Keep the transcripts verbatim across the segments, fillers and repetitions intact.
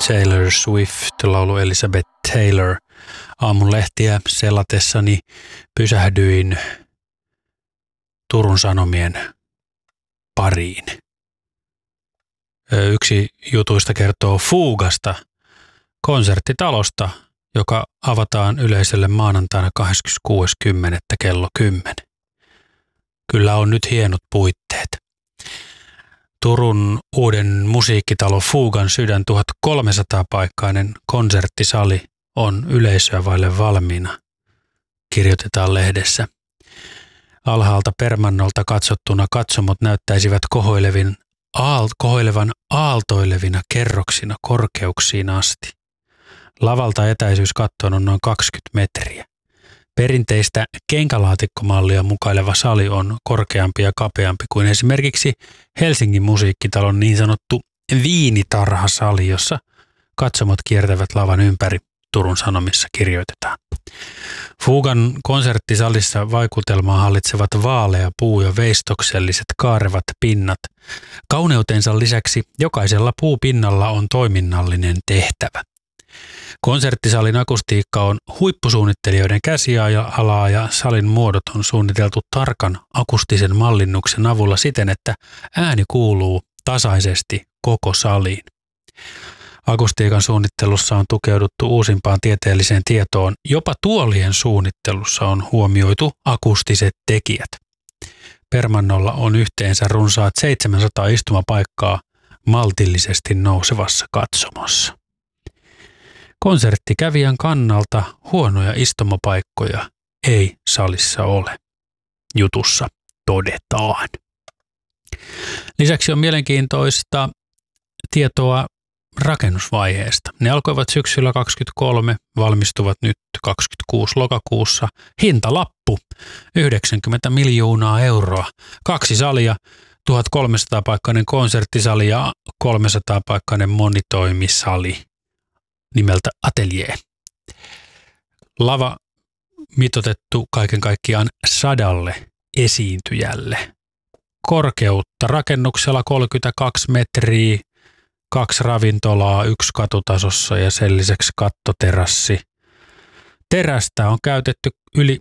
Taylor Swift, laulu Elizabeth Taylor. Aamun lehtiä selatessani pysähdyin Turun Sanomien pariin. Yksi jutuista kertoo Fugasta, konserttitalosta, joka avataan yleisölle maanantaina kahdeskymmeneskuudes kymmenettä kello kymmenen. Kyllä on nyt hienot puitteet. Turun uuden musiikkitalo Fugan sydän tuhatkolmesataa-paikkainen konserttisali on yleisöä vaille valmiina, kirjoitetaan lehdessä. Alhaalta permannolta katsottuna katsomot näyttäisivät kohoilevin, aal, kohoilevan aaltoilevina kerroksina korkeuksiin asti. Lavalta etäisyys kattoon on noin kaksikymmentä metriä. Perinteistä kenkälaatikkomallia mukaileva sali on korkeampi ja kapeampi kuin esimerkiksi Helsingin musiikkitalon niin sanottu viinitarhasali, jossa katsomot kiertävät lavan ympäri, Turun Sanomissa kirjoitetaan. Fugan konserttisalissa vaikutelmaa hallitsevat vaalea puu ja veistokselliset kaarevat pinnat. Kauneutensa lisäksi jokaisella puupinnalla on toiminnallinen tehtävä. Konserttisalin akustiikka on huippusuunnittelijoiden käsialaa ja salin muodot on suunniteltu tarkan akustisen mallinnuksen avulla siten, että ääni kuuluu tasaisesti koko saliin. Akustiikan suunnittelussa on tukeuduttu uusimpaan tieteelliseen tietoon. Jopa tuolien suunnittelussa on huomioitu akustiset tekijät. Permannolla on yhteensä runsaat seitsemänsataa istumapaikkaa maltillisesti nousevassa katsomossa. Konserttikävijän kannalta huonoja istumapaikkoja ei salissa ole, jutussa todetaan. Lisäksi on mielenkiintoista tietoa rakennusvaiheesta. Ne alkoivat syksyllä kaksikymmentäkolme, valmistuvat nyt kaksikymmentäkuusi lokakuussa. Hintalappu yhdeksänkymmentä miljoonaa euroa. Kaksi salia, tuhatkolmesataa-paikkainen konserttisali ja kolmesataa-paikkainen monitoimisali nimeltä Atelier. Lava mitoitettu kaiken kaikkiaan sadalle esiintyjälle. Korkeutta rakennuksella kolmekymmentäkaksi metriä, kaksi ravintolaa, yksi katutasossa ja sen lisäksi kattoterassi. Terästä on käytetty yli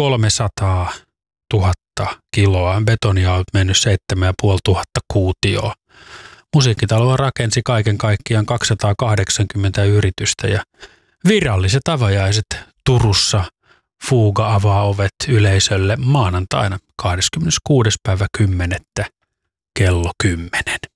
kolmesataatuhatta kiloa, betonia on mennyt seitsemäntuhatta kuutioa. Musiikkitaloa rakensi kaiken kaikkiaan kaksisataakahdeksankymmentä yritystä ja viralliset avajaiset Turussa Fuga avaa ovet yleisölle maanantaina kahdeskymmeneskuudes päivä kymmenettä kello kymmenen.